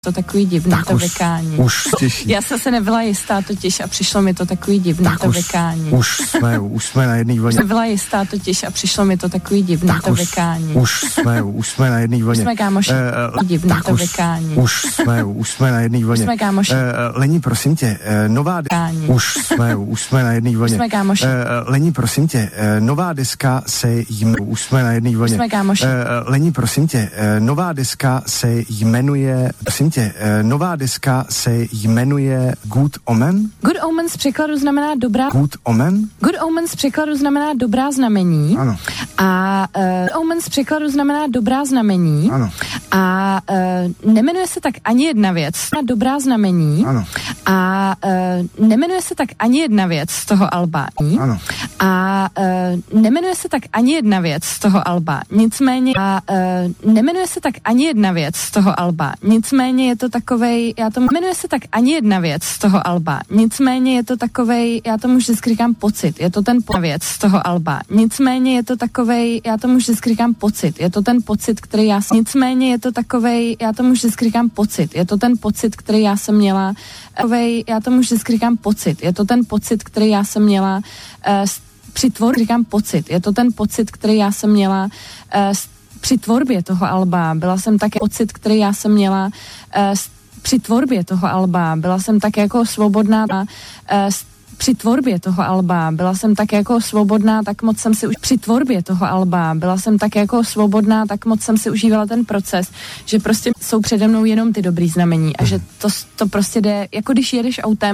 To takový divný, tak to vykání. Už těší. Já jsem se nebyla jistá totiž a přišlo mi to takový divný, tak to vykání. Už jsme na jedné vlně. Nebyla jistá totiž a přišlo mi to takový divný, tak to vykání. Už jsme na jedné vlně. Jsme kámoši. Divný, to vykání. Už jsme na jedné vlně. Jsme kámoši. Leni, prosím tě, nová Už jsme na jedné vlně. Jsme kámoši. Leni, prosím tě, nová deska se jmenuje Už jsme na jedné vlně. Jsme kámoši. Leni, prosím tě, nová deska se jmenuje nová deska se jmenuje Good Omen. Good Omen z překladu znamená dobrá. Good Omen? Good Omen z překladu znamená dobrá znamení. Ano. A Omen z překladu znamená dobrá znamení. Ano. A nemenuje se tak ani jedna věc na dobrá znamení. Ano. A nemenuje se tak ani jedna věc z toho alba. Ano. A nemenuje se tak ani jedna věc z toho alba. Nicméně nemenuje se tak ani jedna věc z toho alba. Nicméně je to takovej, jmenuje se tak ani jedna věc z toho alba. Nicméně je to takovej, já tomu vždycky říkám pocit. Je to ten věc z toho alba. Nicméně je to takovej, já tomu vždycky říkám pocit. Je to ten pocit, který já jsem, nicméně je to takovej, já tomu vždycky říkám pocit. Je to ten pocit, který já jsem měla, já tomu vždycky říkám pocit. Je to ten pocit, který já jsem měla při tvorbě, říkám pocit. Je to ten pocit, který já jsem měla při tvorbě toho alba. Byla jsem také pocit, který já jsem měla při tvorbě toho alba. Byla jsem tak jako svobodná při tvorbě toho alba. Byla jsem tak jako svobodná, tak moc jsem si už při tvorbě toho alba. Byla jsem tak jako svobodná, tak moc jsem si užívala ten proces, že prostě jsou přede mnou jenom ty dobrý znamení a že to prostě jde, jako když jedeš autem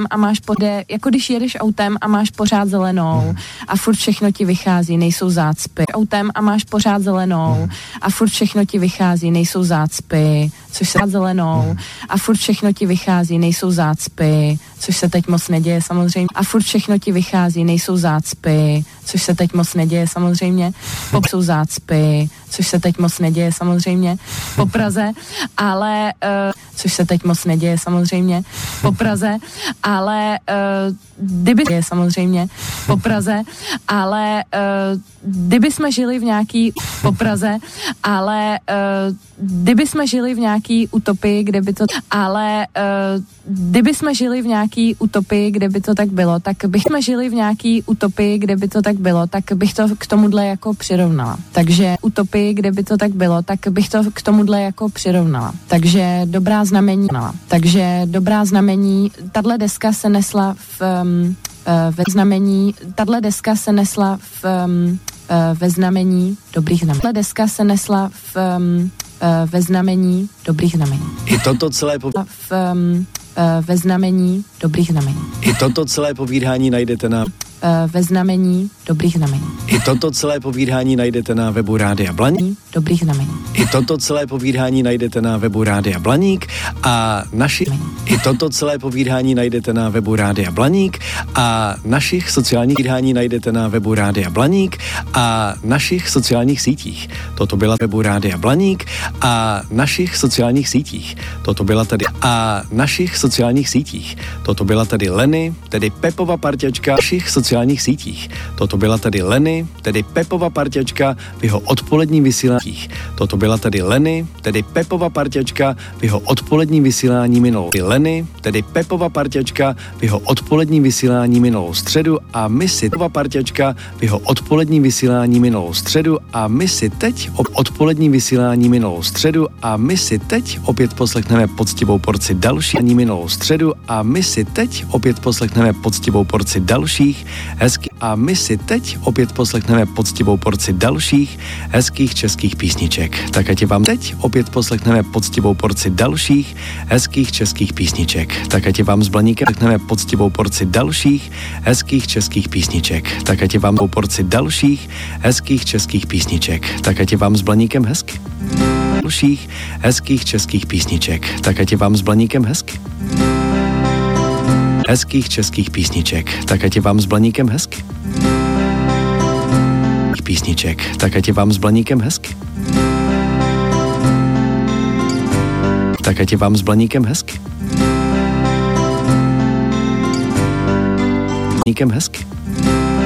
a máš pořád zelenou a furt všechno ti vychází, nejsou zácpy. Autem a máš pořád zelenou a furt všechno ti vychází, nejsou zácpy, což se zelenou a furt všechno ti vychází, nejsou zácpy, což se teď moc neděje samozřejmě. A furt všechno ti vychází, nejsou zácpy, což se teď moc neděje samozřejmě. Jsou zácpy, což se teď moc neděje samozřejmě po Praze, ale což se teď moc neděje samozřejmě po Praze, ale kdyby je samozřejmě po Praze, ale kdyby jsme žili v nějaký po Praze, ale kdyby jsme žili v nějaký utopii, kde by to, ale kdyby jsme žili v nějaký utopii, kde by to tak bylo, tak bychom žili v nějaký utopii, kde by to tak bylo, tak bych to k tomuhle jako přirovnala. Takže utopii, kde by to tak bylo, tak bych to k tomuhle jako přirovnala. Takže dobrá znamení. Takže dobrá znamení. Tahle deska se nesla ve znamení. Tahle deska se nesla ve znamení dobrých znamení. Tahle deska se nesla ve znamení dobrých znamení. I toto celé ve znamení dobrých znamení. I toto celé povídání najdete na ve znamení dobrých znamení. I toto celé povídání najdete na webu Rádia Blaník. Dobrých znamení. I toto celé povídání najdete na webu Rádia Blaník a I toto celé povídání najdete na webu Rádia Blaník a našich sociálních povídání najdete na webu Rádia Blaník a našich sociálních sítích. Toto byla webu Rádia Blaník a našich sociálních sítích. Toto byla tady a našich sociálních sítích. Toto byla tady Leny, tedy Pepova parťačka našich sociálních sítích. Toto byla tady Leny, tedy Pepova parťačka v jeho odpoledním vysílání. Toto byla tady Leny, tedy Pepova parťačka v jeho odpoledním vysílání minulou. Leny, tedy Pepova parťačka v jeho odpoledním vysílání minulou středu a my si Pepova parťačka v jeho odpoledním vysílání minulou středu a my si teď odpoledním vysílání minulou středu a my si teď opět poslechneme poctivou porci další minulou středu a my si teď opět poslechneme poctivou porci dalších hezkých a my si teď opět poslechneme poctivou porci dalších hezkých českých písniček. Tak ať vám teď opět poslechneme poctivou porci dalších hezkých českých písniček. Tak ať vám s Blaníkem poslechneme poctivou porci dalších hezkých českých písniček. Tak ať vám porci dalších hezkých českých písniček. Tak ať vám s Blaníkem hezky. Dalších hezkých českých písniček. Tak ať vám s Blaníkem hezky. Hezkých českých písniček. Tak ať vám s Blaníkem hezky. Písniček. Tak ať vám s Blaníkem hezky. Tak ať vám s Blaníkem hezky. Blaníkem hezky.